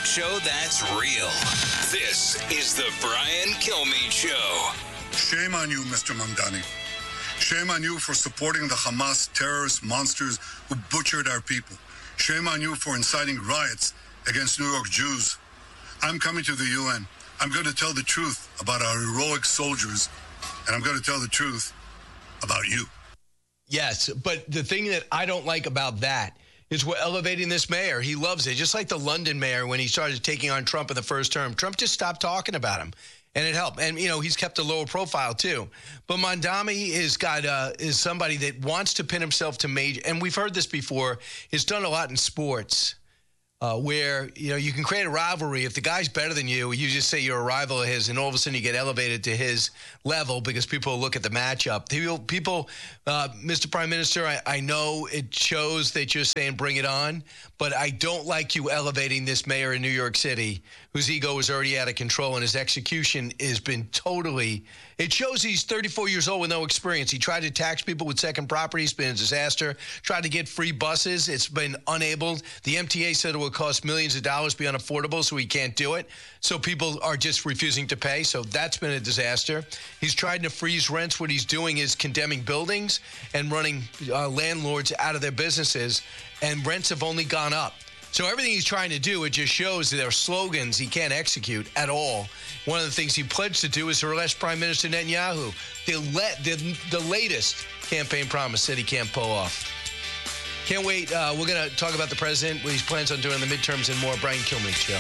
show that's real. This is the Brian Kilmeade Show. Shame on you, Mr. Mamdani. Shame on you for supporting the Hamas terrorist monsters who butchered our people. Shame on you for inciting riots against New York Jews. I'm coming to the UN. I'm going to tell the truth about our heroic soldiers, and I'm going to tell the truth about you. Yes, but the thing that I don't like about that is we're elevating this mayor. He loves it. Just like the London mayor when he started taking on Trump in the first term. Trump just stopped talking about him, and it helped. And, he's kept a lower profile, too. But Mamdani is somebody that wants to pin himself to major. And we've heard this before. He's done a lot in sports. Where, you can create a rivalry. If the guy's better than you, you just say you're a rival of his, and all of a sudden you get elevated to his level because people look at the matchup. People, Mr. Prime Minister, I know it shows that you're saying bring it on, but I don't like you elevating this mayor in New York City, whose ego is already out of control, and his execution has been totally... It shows he's 34 years old with no experience. He tried to tax people with second property. It's been a disaster. Tried to get free buses. It's been unable. The MTA said it would cost millions of dollars, be unaffordable, so he can't do it. So people are just refusing to pay. So that's been a disaster. He's tried to freeze rents. What he's doing is condemning buildings and running landlords out of their businesses, and rents have only gone up. So everything he's trying to do, it just shows that there are slogans he can't execute at all. One of the things he pledged to do is to arrest Prime Minister Netanyahu. The latest campaign promise that he can't pull off. Can't wait. We're going to talk about the president, what he plans on doing in the midterms, and more. Brian Kilmeade Show.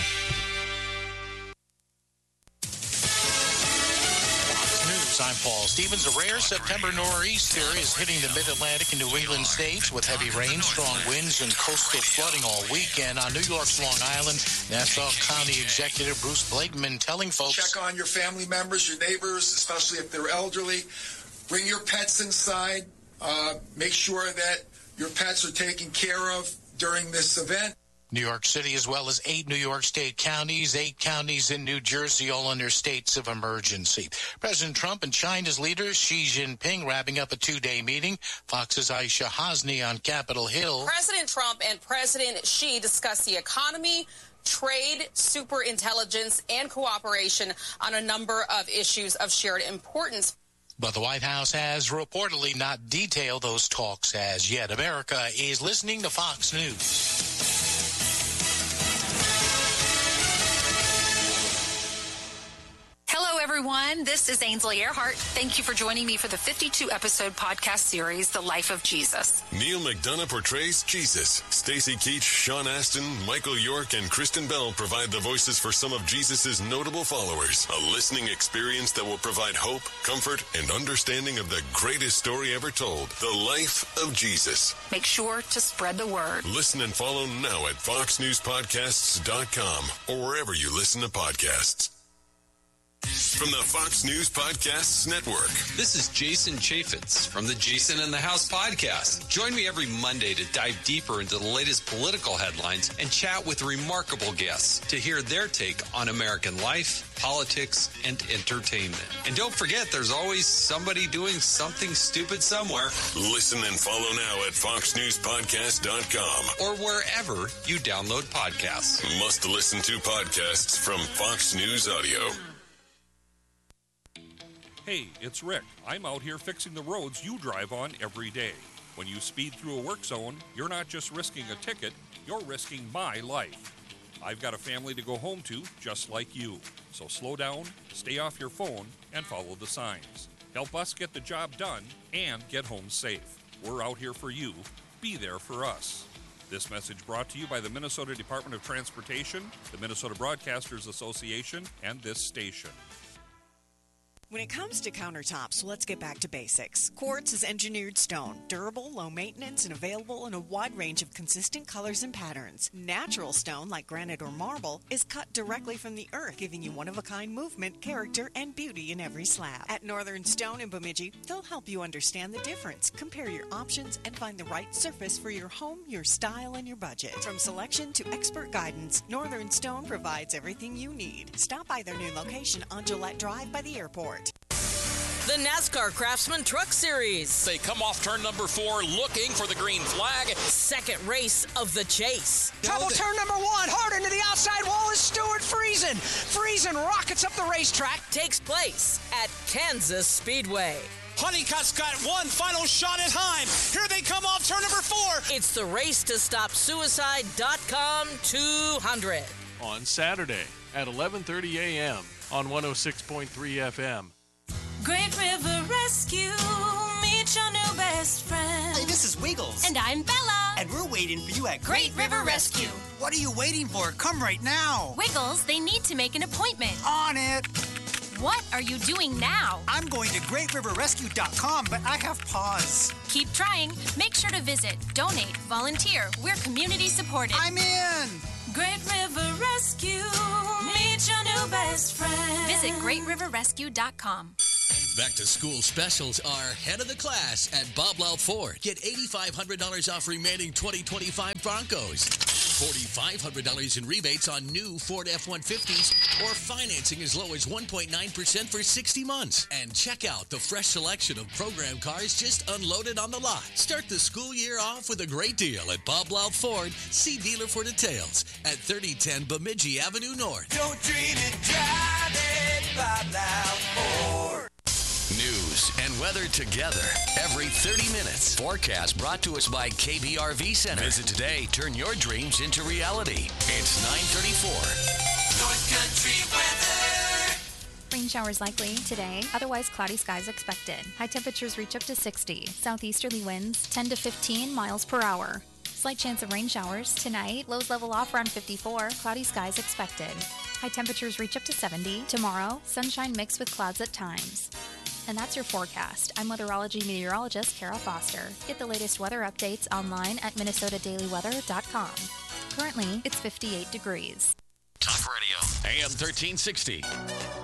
I'm Paul Stevens. A rare September nor'easter is hitting the mid-Atlantic and New England states with heavy rain, strong winds, and coastal flooding all weekend. On New York's Long Island, Nassau County Executive Bruce Blakeman telling folks... Check on your family members, your neighbors, especially if they're elderly. Bring your pets inside. Make sure that your pets are taken care of during this event. New York City, as well as 8 New York State counties, 8 counties in New Jersey, all under states of emergency. President Trump and China's leader Xi Jinping wrapping up a 2-day meeting. Fox's Aisha Hasni on Capitol Hill. President Trump and President Xi discussed the economy, trade, superintelligence, and cooperation on a number of issues of shared importance. But the White House has reportedly not detailed those talks as yet. America is listening to Fox News. Hello, everyone. This is Ainsley Earhart. Thank you for joining me for the 52-episode podcast series, The Life of Jesus. Neil McDonough portrays Jesus. Stacey Keach, Sean Astin, Michael York, and Kristen Bell provide the voices for some of Jesus' notable followers. A listening experience that will provide hope, comfort, and understanding of the greatest story ever told, the life of Jesus. Make sure to spread the word. Listen and follow now at foxnewspodcasts.com or wherever you listen to podcasts. From the Fox News Podcasts Network. This is Jason Chaffetz from the Jason in the House podcast. Join me every Monday to dive deeper into the latest political headlines and chat with remarkable guests to hear their take on American life, politics, and entertainment. And don't forget, there's always somebody doing something stupid somewhere. Listen and follow now at foxnewspodcast.com or wherever you download podcasts. Must listen to podcasts from Fox News Audio. Hey, it's Rick. I'm out here fixing the roads you drive on every day. When you speed through a work zone, you're not just risking a ticket, you're risking my life. I've got a family to go home to, just like you. So slow down, stay off your phone, and follow the signs. Help us get the job done and get home safe. We're out here for you. Be there for us. This message brought to you by the Minnesota Department of Transportation, the Minnesota Broadcasters Association, and this station. When it comes to countertops, let's get back to basics. Quartz is engineered stone, durable, low maintenance, and available in a wide range of consistent colors and patterns. Natural stone, like granite or marble, is cut directly from the earth, giving you one-of-a-kind movement, character, and beauty in every slab. At Northern Stone in Bemidji, they'll help you understand the difference, compare your options, and find the right surface for your home, your style, and your budget. From selection to expert guidance, Northern Stone provides everything you need. Stop by their new location on Gillette Drive by the airport. The NASCAR Craftsman Truck Series. They come off turn number 4 looking for the green flag. Second race of the chase. Trouble turn number 1. Hard into the outside wall is and rockets up the racetrack. Takes place at Kansas Speedway. Honeycutt's got one final shot at time. Here they come off turn number 4. It's the Race to Stop Suicide.com 200. On Saturday at 11:30 a.m. on 106.3 FM. Great River Rescue, meet your new best friend. Hey, this is Wiggles. And I'm Bella. And we're waiting for you at Great River Rescue. What are you waiting for? Come right now. Wiggles, they need to make an appointment. On it. What are you doing now? I'm going to GreatRiverRescue.com, but I have pause. Keep trying. Make sure to visit, donate, volunteer. We're community supported. I'm in. Great River Rescue, meet your new best friend. Visit GreatRiverRescue.com. Back to school specials are head of the class at Bob Loud Ford. Get $8,500 off remaining 2025 Broncos. $4,500 in rebates on new Ford F-150s or financing as low as 1.9% for 60 months. And check out the fresh selection of program cars just unloaded on the lot. Start the school year off with a great deal at Bob Loud Ford. See dealer for details at 3010 Bemidji Avenue North. Don't dream it, drive it, Bob Loud Ford. News and weather together every 30 minutes. Forecast brought to us by KBRV Center. Visit today. Turn your dreams into reality. It's 9:34. North Country weather. Rain showers likely today. Otherwise, cloudy skies expected. High temperatures reach up to 60. Southeasterly winds 10 to 15 miles per hour. Slight chance of rain showers tonight. Lows level off around 54. Cloudy skies expected. High temperatures reach up to 70. Tomorrow, sunshine mixed with clouds at times. And that's your forecast. I'm weatherology meteorologist Kara Foster. Get the latest weather updates online at minnesotadailyweather.com. Currently, it's 58 degrees. Talk Radio, AM 1360.